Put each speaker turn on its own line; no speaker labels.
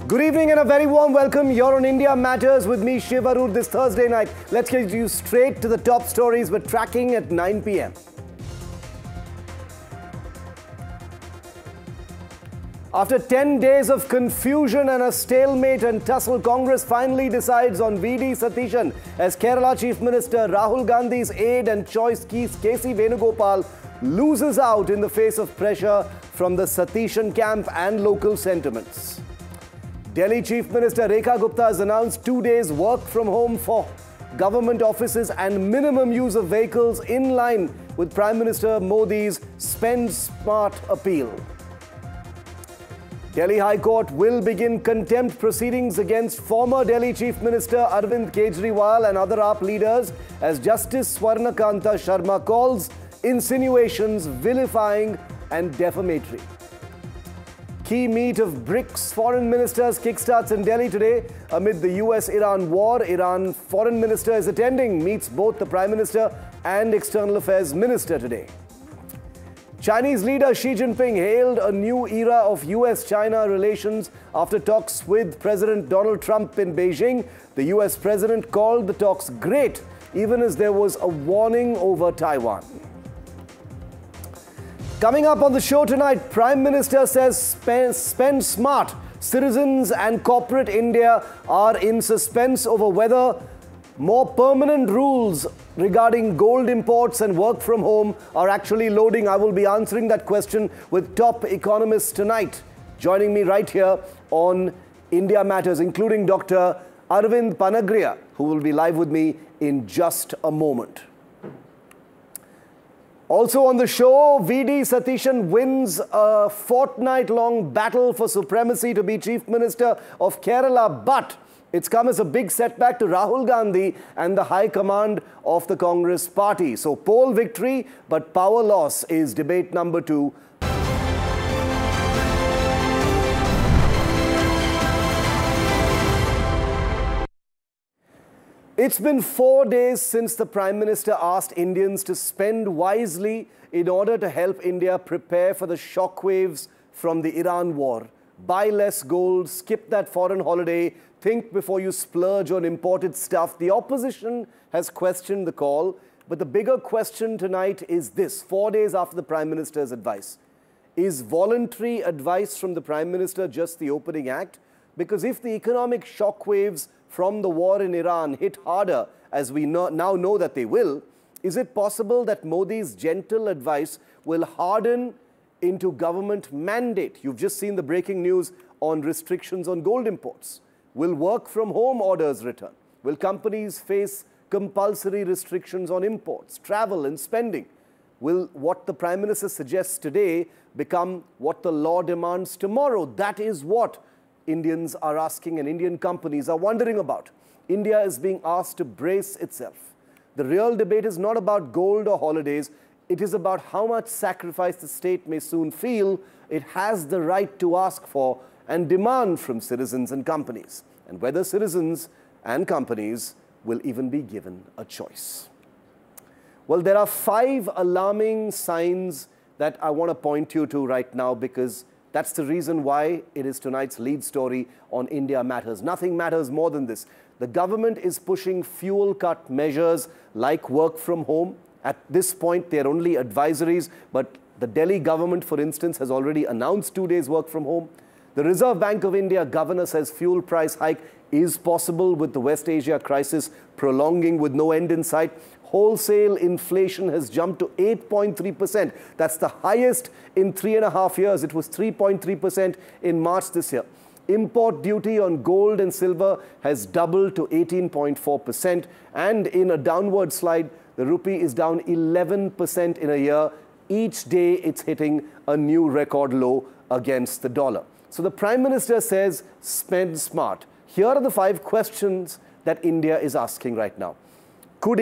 Good evening and a very warm welcome. You're on India Matters with me, Shiv Arur, this Thursday night. Let's get you straight to the top stories we're tracking at 9 p.m. After 10 days of confusion and a stalemate and tussle, Congress finally decides on V.D. Satheeshan as Kerala Chief Minister. Rahul Gandhi's aide and choice K.C. Venugopal loses out in the face of pressure from the Satheeshan camp and local sentiments. Delhi Chief Minister Rekha Gupta has announced 2 days work from home for government offices and minimum use of vehicles in line with Prime Minister Modi's Spend Smart appeal. Delhi High Court will begin contempt proceedings against former Delhi Chief Minister Arvind Kejriwal and other AAP leaders as Justice Swarnakanta Sharma calls insinuations vilifying and defamatory. Key meet of BRICS foreign ministers kickstarts in Delhi today amid the US-Iran war. Iran foreign minister is attending, meets both the Prime Minister and External Affairs Minister today. Chinese leader Xi Jinping hailed a new era of US-China relations after talks with President Donald Trump in Beijing. The US president called the talks great, even as there was a warning over Taiwan. Coming up on the show tonight, Prime Minister says spend smart. Citizens and corporate India are in suspense over whether more permanent rules regarding gold imports and work from home are actually loading. I will be answering that question with top economists tonight. Joining me right here on India Matters, including Dr. Arvind Panagriya, who will be live with me in just a moment. Also on the show, V.D. Satheeshan wins a fortnight-long battle for supremacy to be Chief Minister of Kerala, but it's come as a big setback to Rahul Gandhi and the high command of the Congress party. So poll victory, but power loss is debate number 2. It's been 4 days since the Prime Minister asked Indians to spend wisely in order to help India prepare for the shockwaves from the Iran war. Buy less gold, skip that foreign holiday, think before you splurge on imported stuff. The opposition has questioned the call, but the bigger question tonight is this, 4 days after the Prime Minister's advice. Is voluntary advice from the Prime Minister just the opening act? Because if the economic shockwaves from the war in Iran hit harder, as we now know that they will, is it possible that Modi's gentle advice will harden into government mandate? You've just seen the breaking news on restrictions on gold imports. Will work from home orders return? Will companies face compulsory restrictions on imports, travel and spending? Will what the Prime Minister suggests today become what the law demands tomorrow? That is what Indians are asking and Indian companies are wondering about. India is being asked to brace itself. The real debate is not about gold or holidays. It is about how much sacrifice the state may soon feel it has the right to ask for and demand from citizens and companies, and whether citizens and companies will even be given a choice. Well, there are 5 alarming signs that I want to point you to right now, because that's the reason why it is tonight's lead story on India Matters. Nothing matters more than this. The government is pushing fuel cut measures like work from home. At this point, they're only advisories, but the Delhi government, for instance, has already announced 2 days work from home. The Reserve Bank of India governor says fuel price hike is possible with the West Asia crisis prolonging with no end in sight. Wholesale inflation has jumped to 8.3%. That's the highest in 3.5 years. It was 3.3% in March this year. Import duty on gold and silver has doubled to 18.4%. And in a downward slide, the rupee is down 11% in a year. Each day, it's hitting a new record low against the dollar. So the Prime Minister says, spend smart. Here are the 5 questions that India is asking right now.